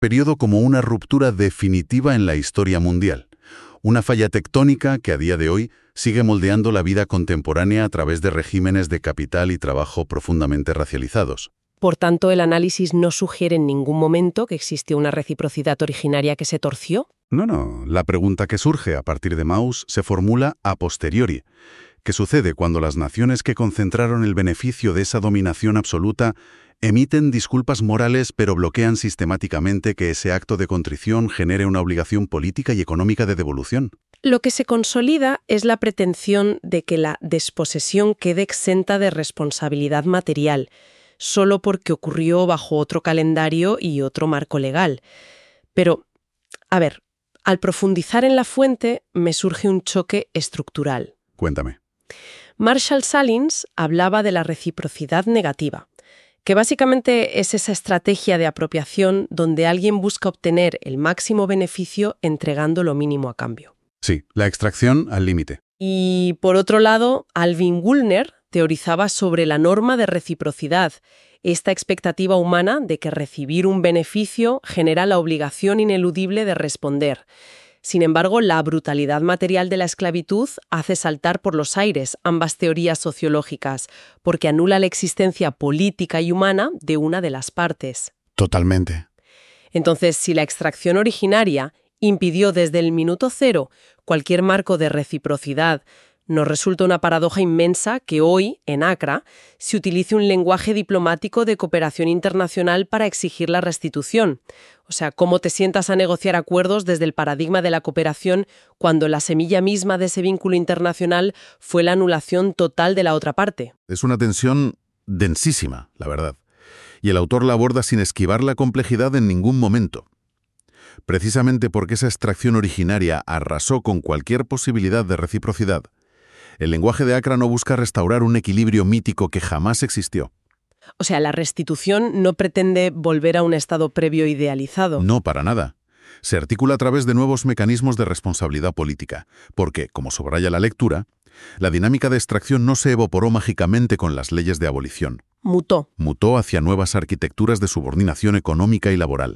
periodo como una ruptura definitiva en la historia mundial. Una falla tectónica que a día de hoy sigue moldeando la vida contemporánea a través de regímenes de capital y trabajo profundamente racializados. Por tanto, el análisis no sugiere en ningún momento que existió una reciprocidad originaria que se torció. No. La pregunta que surge a partir de Mauss se formula a posteriori. ¿Qué sucede cuando las naciones que concentraron el beneficio de esa dominación absoluta emiten disculpas morales pero bloquean sistemáticamente que ese acto de contrición genere una obligación política y económica de devolución? Lo que se consolida es la pretensión de que la desposesión quede exenta de responsabilidad material, solo porque ocurrió bajo otro calendario y otro marco legal. Pero, al profundizar en la fuente me surge un choque estructural. Cuéntame. Marshall Salins hablaba de la reciprocidad negativa, que básicamente es esa estrategia de apropiación donde alguien busca obtener el máximo beneficio entregando lo mínimo a cambio. Sí, la extracción al límite. Y por otro lado, Alvin Woolner teorizaba sobre la norma de reciprocidad, esta expectativa humana de que recibir un beneficio genera la obligación ineludible de responder. Sin embargo, la brutalidad material de la esclavitud hace saltar por los aires ambas teorías sociológicas, porque anula la existencia política y humana de una de las partes. Totalmente. Entonces, si la extracción originaria impidió desde el minuto cero cualquier marco de reciprocidad, nos resulta una paradoja inmensa que hoy, en Accra, se utilice un lenguaje diplomático de cooperación internacional para exigir la restitución. O sea, ¿cómo te sientas a negociar acuerdos desde el paradigma de la cooperación cuando la semilla misma de ese vínculo internacional fue la anulación total de la otra parte? Es una tensión densísima, la verdad. Y el autor la aborda sin esquivar la complejidad en ningún momento. Precisamente porque esa extracción originaria arrasó con cualquier posibilidad de reciprocidad, el lenguaje de Accra no busca restaurar un equilibrio mítico que jamás existió. O sea, la restitución no pretende volver a un estado previo idealizado. No, para nada. Se articula a través de nuevos mecanismos de responsabilidad política, porque, como subraya la lectura, la dinámica de extracción no se evaporó mágicamente con las leyes de abolición. Mutó hacia nuevas arquitecturas de subordinación económica y laboral.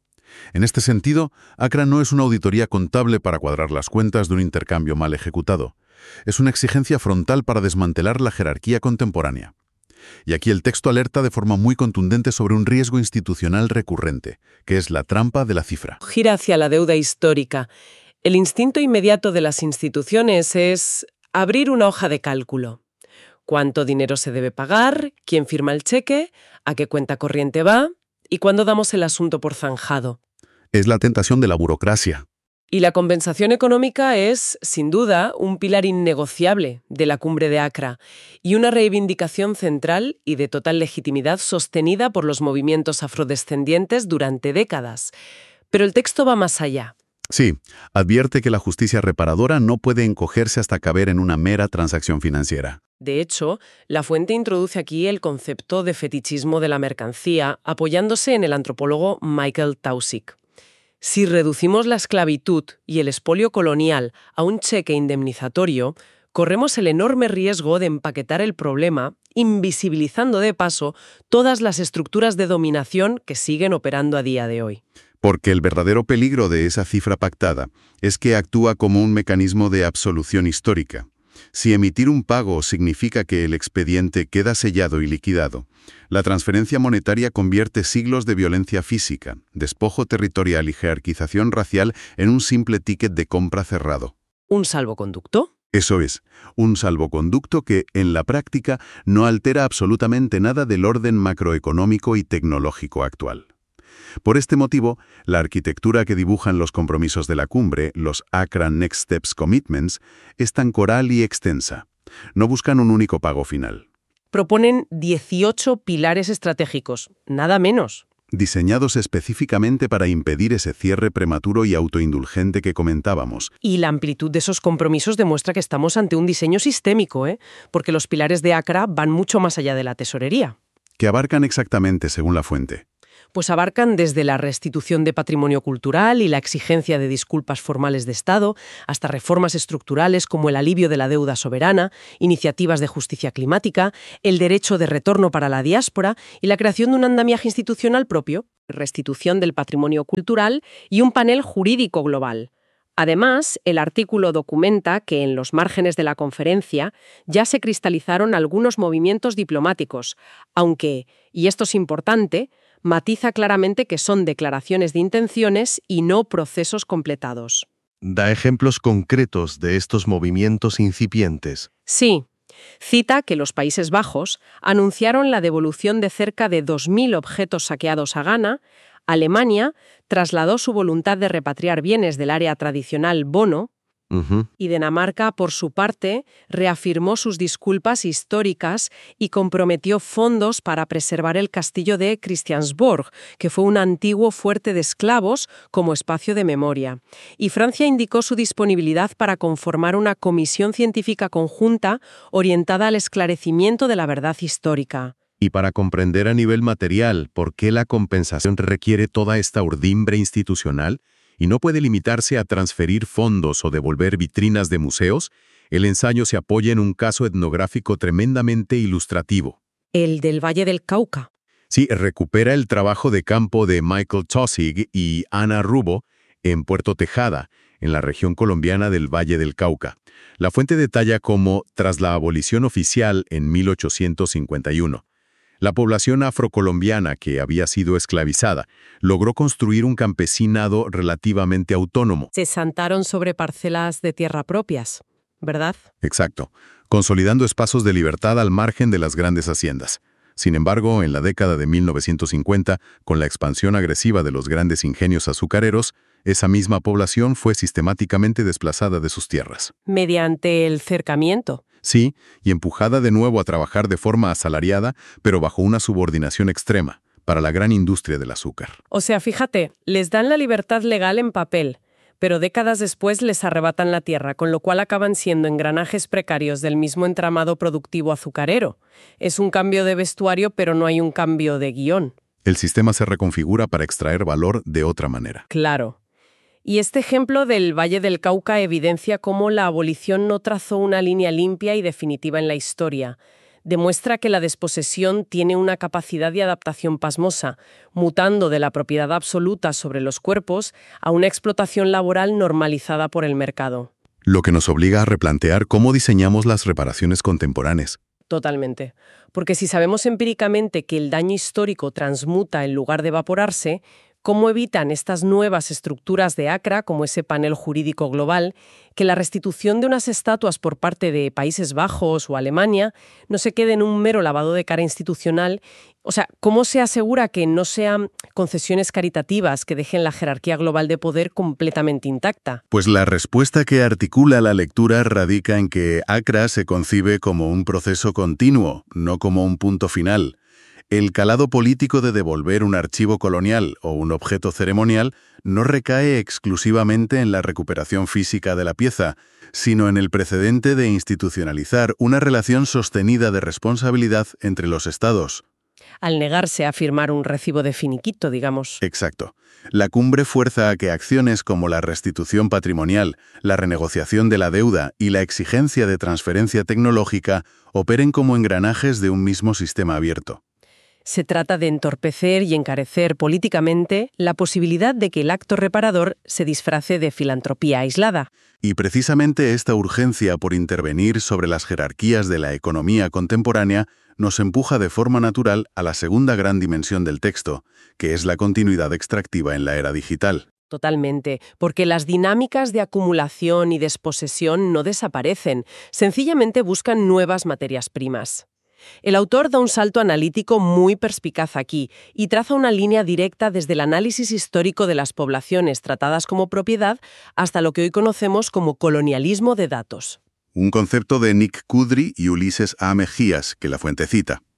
En este sentido, Accra no es una auditoría contable para cuadrar las cuentas de un intercambio mal ejecutado. Es una exigencia frontal para desmantelar la jerarquía contemporánea. Y aquí el texto alerta de forma muy contundente sobre un riesgo institucional recurrente, que es la trampa de la cifra. Gira hacia la deuda histórica. El instinto inmediato de las instituciones es abrir una hoja de cálculo. ¿Cuánto dinero se debe pagar? ¿Quién firma el cheque? ¿A qué cuenta corriente va? ¿Y cuándo damos el asunto por zanjado? Es la tentación de la burocracia. Y la compensación económica es, sin duda, un pilar innegociable de la cumbre de Accra y una reivindicación central y de total legitimidad sostenida por los movimientos afrodescendientes durante décadas. Pero el texto va más allá. Sí, advierte que la justicia reparadora no puede encogerse hasta caber en una mera transacción financiera. De hecho, la fuente introduce aquí el concepto de fetichismo de la mercancía, apoyándose en el antropólogo Michael Taussig. Si reducimos la esclavitud y el expolio colonial a un cheque indemnizatorio, corremos el enorme riesgo de empaquetar el problema, invisibilizando de paso todas las estructuras de dominación que siguen operando a día de hoy. Porque el verdadero peligro de esa cifra pactada es que actúa como un mecanismo de absolución histórica. Si emitir un pago significa que el expediente queda sellado y liquidado, la transferencia monetaria convierte siglos de violencia física, despojo territorial y jerarquización racial en un simple ticket de compra cerrado. ¿Un salvoconducto? Eso es, un salvoconducto que, en la práctica, no altera absolutamente nada del orden macroeconómico y tecnológico actual. Por este motivo, la arquitectura que dibujan los compromisos de la cumbre, los Accra Next Steps Commitments, es tan coral y extensa. No buscan un único pago final. Proponen 18 pilares estratégicos, nada menos. Diseñados específicamente para impedir ese cierre prematuro y autoindulgente que comentábamos. Y la amplitud de esos compromisos demuestra que estamos ante un diseño sistémico, porque los pilares de Accra van mucho más allá de la tesorería. Que abarcan exactamente según la fuente. Pues abarcan desde la restitución de patrimonio cultural y la exigencia de disculpas formales de Estado, hasta reformas estructurales como el alivio de la deuda soberana, iniciativas de justicia climática, el derecho de retorno para la diáspora y la creación de un andamiaje institucional propio, restitución del patrimonio cultural y un panel jurídico global. Además, el artículo documenta que en los márgenes de la conferencia ya se cristalizaron algunos movimientos diplomáticos, aunque, y esto es importante, matiza claramente que son declaraciones de intenciones y no procesos completados. Da ejemplos concretos de estos movimientos incipientes. Sí. Cita que los Países Bajos anunciaron la devolución de cerca de 2.000 objetos saqueados a Ghana. Alemania trasladó su voluntad de repatriar bienes del área tradicional Bono, y Dinamarca, por su parte, reafirmó sus disculpas históricas y comprometió fondos para preservar el castillo de Christiansborg, que fue un antiguo fuerte de esclavos, como espacio de memoria. Y Francia indicó su disponibilidad para conformar una comisión científica conjunta orientada al esclarecimiento de la verdad histórica. Y para comprender a nivel material por qué la compensación requiere toda esta urdimbre institucional y no puede limitarse a transferir fondos o devolver vitrinas de museos, el ensayo se apoya en un caso etnográfico tremendamente ilustrativo. El del Valle del Cauca. Sí, recupera el trabajo de campo de Michael Taussig y Ana Rubo en Puerto Tejada, en la región colombiana del Valle del Cauca. La fuente detalla cómo, tras la abolición oficial en 1851, la población afrocolombiana que había sido esclavizada logró construir un campesinado relativamente autónomo. Se sentaron sobre parcelas de tierra propias, ¿verdad? Exacto, consolidando espacios de libertad al margen de las grandes haciendas. Sin embargo, en la década de 1950, con la expansión agresiva de los grandes ingenios azucareros, esa misma población fue sistemáticamente desplazada de sus tierras. Mediante el cercamiento. Sí, y empujada de nuevo a trabajar de forma asalariada, pero bajo una subordinación extrema, para la gran industria del azúcar. O sea, fíjate, les dan la libertad legal en papel, pero décadas después les arrebatan la tierra, con lo cual acaban siendo engranajes precarios del mismo entramado productivo azucarero. Es un cambio de vestuario, pero no hay un cambio de guión. El sistema se reconfigura para extraer valor de otra manera. Claro. Y este ejemplo del Valle del Cauca evidencia cómo la abolición no trazó una línea limpia y definitiva en la historia. Demuestra que la desposesión tiene una capacidad de adaptación pasmosa, mutando de la propiedad absoluta sobre los cuerpos a una explotación laboral normalizada por el mercado. Lo que nos obliga a replantear cómo diseñamos las reparaciones contemporáneas. Totalmente. Porque si sabemos empíricamente que el daño histórico transmuta en lugar de evaporarse, ¿cómo evitan estas nuevas estructuras de ACRA, como ese panel jurídico global, que la restitución de unas estatuas por parte de Países Bajos o Alemania no se quede en un mero lavado de cara institucional? O sea, ¿cómo se asegura que no sean concesiones caritativas que dejen la jerarquía global de poder completamente intacta? Pues la respuesta que articula la lectura radica en que ACRA se concibe como un proceso continuo, no como un punto final. El calado político de devolver un archivo colonial o un objeto ceremonial no recae exclusivamente en la recuperación física de la pieza, sino en el precedente de institucionalizar una relación sostenida de responsabilidad entre los Estados. Al negarse a firmar un recibo de finiquito, digamos. Exacto. La cumbre fuerza a que acciones como la restitución patrimonial, la renegociación de la deuda y la exigencia de transferencia tecnológica operen como engranajes de un mismo sistema abierto. Se trata de entorpecer y encarecer políticamente la posibilidad de que el acto reparador se disfrace de filantropía aislada. Y precisamente esta urgencia por intervenir sobre las jerarquías de la economía contemporánea nos empuja de forma natural a la segunda gran dimensión del texto, que es la continuidad extractiva en la era digital. Totalmente, porque las dinámicas de acumulación y desposesión no desaparecen, sencillamente buscan nuevas materias primas. El autor da un salto analítico muy perspicaz aquí y traza una línea directa desde el análisis histórico de las poblaciones tratadas como propiedad hasta lo que hoy conocemos como colonialismo de datos. Un concepto de Nick Kudry y Ulises A. Mejías, que la fuente cita. Sí,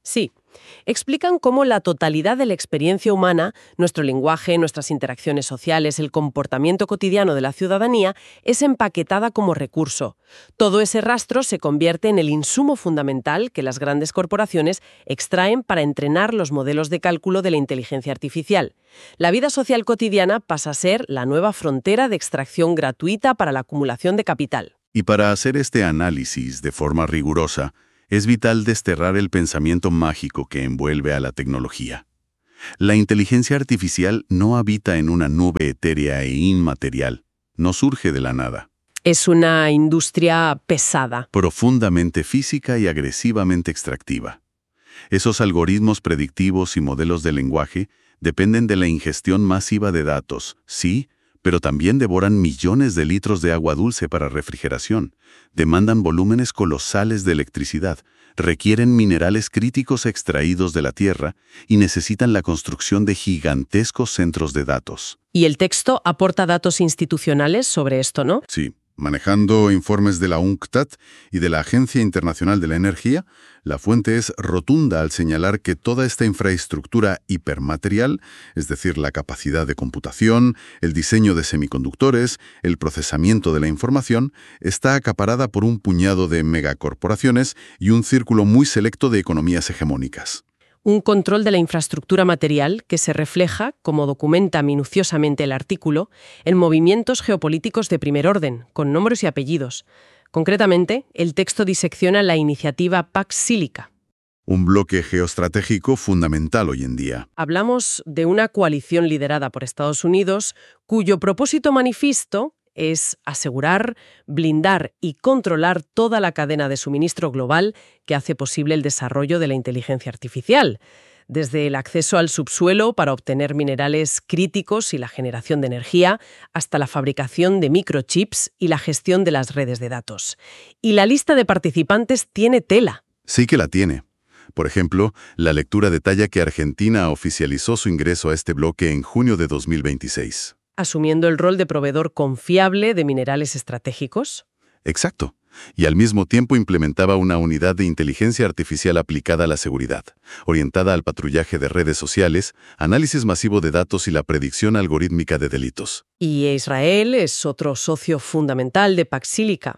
Explican cómo la totalidad de la experiencia humana, nuestro lenguaje, nuestras interacciones sociales, el comportamiento cotidiano de la ciudadanía, es empaquetada como recurso. Todo ese rastro se convierte en el insumo fundamental que las grandes corporaciones extraen para entrenar los modelos de cálculo de la inteligencia artificial. La vida social cotidiana pasa a ser la nueva frontera de extracción gratuita para la acumulación de capital. Y para hacer este análisis de forma rigurosa, es vital desterrar el pensamiento mágico que envuelve a la tecnología. La inteligencia artificial no habita en una nube etérea e inmaterial, no surge de la nada. Es una industria pesada. Profundamente física y agresivamente extractiva. Esos algoritmos predictivos y modelos de lenguaje dependen de la ingestión masiva de datos, sí, pero también devoran millones de litros de agua dulce para refrigeración, demandan volúmenes colosales de electricidad, requieren minerales críticos extraídos de la tierra y necesitan la construcción de gigantescos centros de datos. Y el texto aporta datos institucionales sobre esto, ¿no? Sí. Manejando informes de la UNCTAD y de la Agencia Internacional de la Energía, la fuente es rotunda al señalar que toda esta infraestructura hipermaterial, es decir, la capacidad de computación, el diseño de semiconductores, el procesamiento de la información, está acaparada por un puñado de megacorporaciones y un círculo muy selecto de economías hegemónicas. Un control de la infraestructura material que se refleja, como documenta minuciosamente el artículo, en movimientos geopolíticos de primer orden, con nombres y apellidos. Concretamente, el texto disecciona la iniciativa Pax Silica. Un bloque geoestratégico fundamental hoy en día. Hablamos de una coalición liderada por Estados Unidos, cuyo propósito manifiesto es asegurar, blindar y controlar toda la cadena de suministro global que hace posible el desarrollo de la inteligencia artificial, desde el acceso al subsuelo para obtener minerales críticos y la generación de energía, hasta la fabricación de microchips y la gestión de las redes de datos. Y la lista de participantes tiene tela. Sí que la tiene. Por ejemplo, la lectura detalla que Argentina oficializó su ingreso a este bloque en junio de 2026. Asumiendo el rol de proveedor confiable de minerales estratégicos. Exacto. Y al mismo tiempo implementaba una unidad de inteligencia artificial aplicada a la seguridad, orientada al patrullaje de redes sociales, análisis masivo de datos y la predicción algorítmica de delitos. Y Israel es otro socio fundamental de Pax Silica.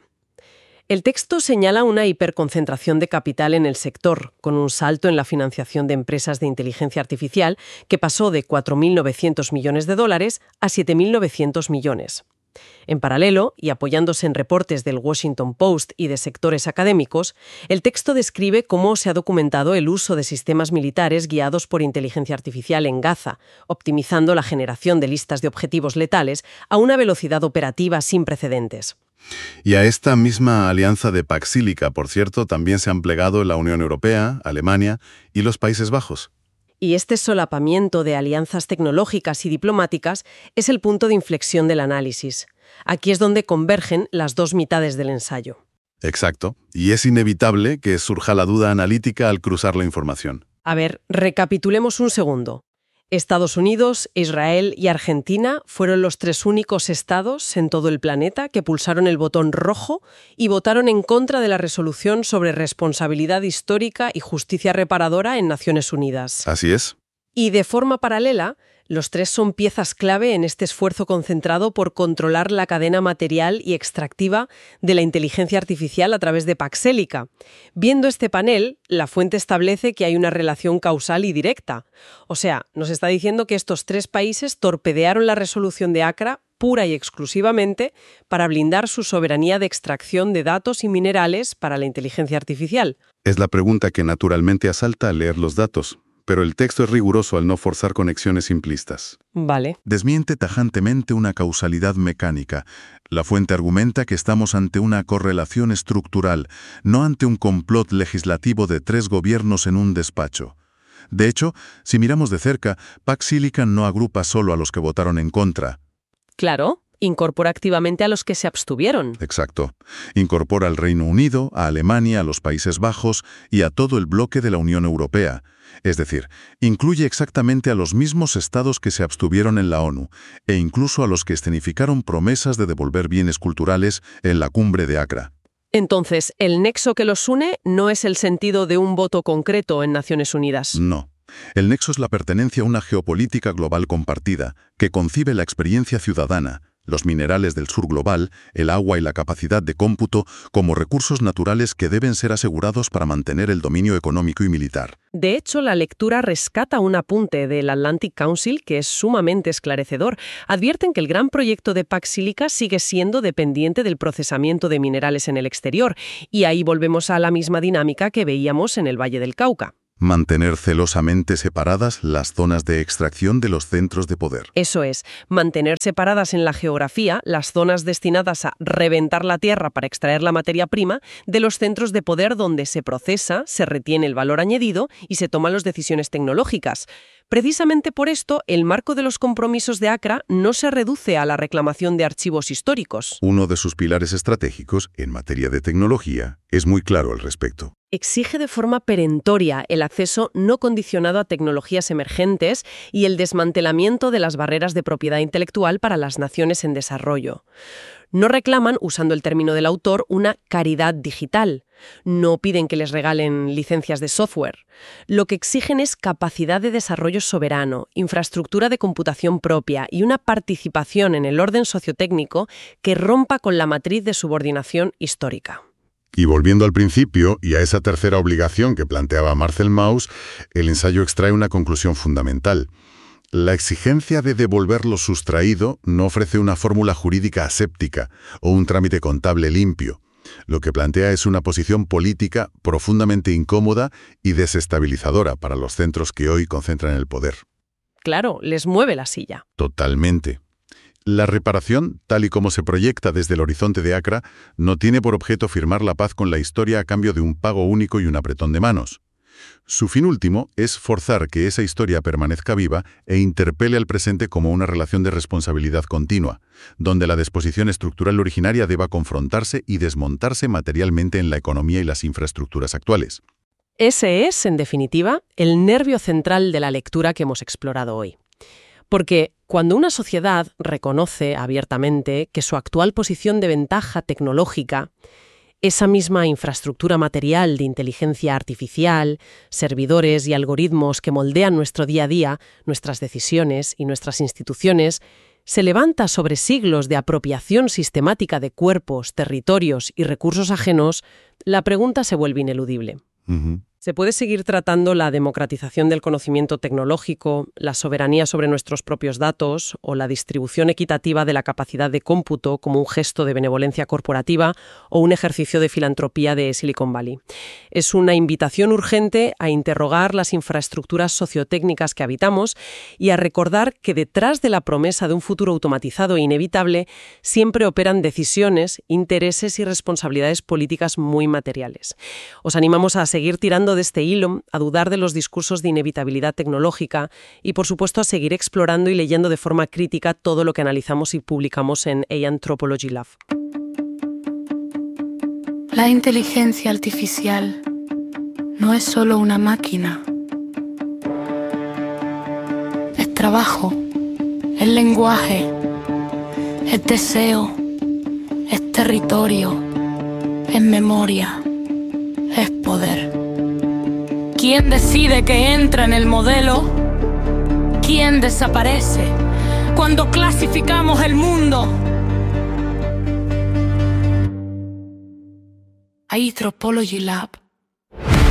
El texto señala una hiperconcentración de capital en el sector, con un salto en la financiación de empresas de inteligencia artificial que pasó de 4.900 millones de dólares a 7.900 millones. En paralelo, y apoyándose en reportes del Washington Post y de sectores académicos, el texto describe cómo se ha documentado el uso de sistemas militares guiados por inteligencia artificial en Gaza, optimizando la generación de listas de objetivos letales a una velocidad operativa sin precedentes. Y a esta misma alianza de Pax Silica, por cierto, también se han plegado la Unión Europea, Alemania y los Países Bajos. Y este solapamiento de alianzas tecnológicas y diplomáticas es el punto de inflexión del análisis. Aquí es donde convergen las dos mitades del ensayo. Exacto. Y es inevitable que surja la duda analítica al cruzar la información. A ver, recapitulemos un segundo. Estados Unidos, Israel y Argentina fueron los tres únicos estados en todo el planeta que pulsaron el botón rojo y votaron en contra de la resolución sobre responsabilidad histórica y justicia reparadora en Naciones Unidas. Así es. Y de forma paralela, los tres son piezas clave en este esfuerzo concentrado por controlar la cadena material y extractiva de la inteligencia artificial a través de Pax Silica. Viendo este panel, la fuente establece que hay una relación causal y directa. O sea, nos está diciendo que estos tres países torpedearon la resolución de ACRA pura y exclusivamente para blindar su soberanía de extracción de datos y minerales para la inteligencia artificial. Es la pregunta que naturalmente asalta al leer los datos. Pero el texto es riguroso al no forzar conexiones simplistas. Vale. Desmiente tajantemente una causalidad mecánica. La fuente argumenta que estamos ante una correlación estructural, no ante un complot legislativo de tres gobiernos en un despacho. De hecho, si miramos de cerca, Pax Silica no agrupa solo a los que votaron en contra. Claro. Incorpora activamente a los que se abstuvieron. Exacto. Incorpora al Reino Unido, a Alemania, a los Países Bajos y a todo el bloque de la Unión Europea. Es decir, incluye exactamente a los mismos estados que se abstuvieron en la ONU e incluso a los que escenificaron promesas de devolver bienes culturales en la cumbre de Accra. Entonces, el nexo que los une no es el sentido de un voto concreto en Naciones Unidas. No. El nexo es la pertenencia a una geopolítica global compartida, que concibe la experiencia ciudadana, los minerales del sur global, el agua y la capacidad de cómputo como recursos naturales que deben ser asegurados para mantener el dominio económico y militar. De hecho, la lectura rescata un apunte del Atlantic Council que es sumamente esclarecedor. Advierten que el gran proyecto de Pax Silica sigue siendo dependiente del procesamiento de minerales en el exterior, y ahí volvemos a la misma dinámica que veíamos en el Valle del Cauca. Mantener celosamente separadas las zonas de extracción de los centros de poder. Eso es, mantener separadas en la geografía las zonas destinadas a reventar la tierra para extraer la materia prima de los centros de poder donde se procesa, se retiene el valor añadido y se toman las decisiones tecnológicas. Precisamente por esto, el marco de los compromisos de ACRA no se reduce a la reclamación de archivos históricos. Uno de sus pilares estratégicos, en materia de tecnología, es muy claro al respecto. Exige de forma perentoria el acceso no condicionado a tecnologías emergentes y el desmantelamiento de las barreras de propiedad intelectual para las naciones en desarrollo. No reclaman, usando el término del autor, una caridad digital. No piden que les regalen licencias de software. Lo que exigen es capacidad de desarrollo soberano, infraestructura de computación propia y una participación en el orden sociotécnico que rompa con la matriz de subordinación histórica. Y volviendo al principio y a esa tercera obligación que planteaba Marcel Mauss, el ensayo extrae una conclusión fundamental. La exigencia de devolver lo sustraído no ofrece una fórmula jurídica aséptica o un trámite contable limpio. Lo que plantea es una posición política profundamente incómoda y desestabilizadora para los centros que hoy concentran el poder. Claro, les mueve la silla. Totalmente. La reparación, tal y como se proyecta desde el horizonte de ACRA, no tiene por objeto firmar la paz con la historia a cambio de un pago único y un apretón de manos. Su fin último es forzar que esa historia permanezca viva e interpele al presente como una relación de responsabilidad continua, donde la disposición estructural originaria deba confrontarse y desmontarse materialmente en la economía y las infraestructuras actuales. Ese es, en definitiva, el nervio central de la lectura que hemos explorado hoy. Porque cuando una sociedad reconoce abiertamente que su actual posición de ventaja tecnológica, esa misma infraestructura material de inteligencia artificial, servidores y algoritmos que moldean nuestro día a día, nuestras decisiones y nuestras instituciones, se levanta sobre siglos de apropiación sistemática de cuerpos, territorios y recursos ajenos, la pregunta se vuelve ineludible. ¿Se puede seguir tratando la democratización del conocimiento tecnológico, la soberanía sobre nuestros propios datos o la distribución equitativa de la capacidad de cómputo como un gesto de benevolencia corporativa o un ejercicio de filantropía de Silicon Valley? Es una invitación urgente a interrogar las infraestructuras sociotécnicas que habitamos y a recordar que detrás de la promesa de un futuro automatizado e inevitable siempre operan decisiones, intereses y responsabilidades políticas muy materiales. Os animamos a seguir tirando de este hilo, a dudar de los discursos de inevitabilidad tecnológica y, por supuesto, a seguir explorando y leyendo de forma crítica todo lo que analizamos y publicamos en Anthropology Lab. La inteligencia artificial no es solo una máquina. Es trabajo, es lenguaje, es deseo, es territorio, es memoria, es poder. ¿Quién decide que entra en el modelo? ¿Quién desaparece cuando clasificamos el mundo? Anthropology Lab.